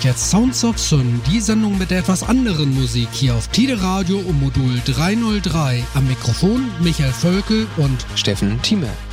jetzt Sounds of Sun, die Sendung mit der etwas anderen Musik hier auf Tide Radio um Modul 303. Am Mikrofon Michael Völkel und Steffen Thieme.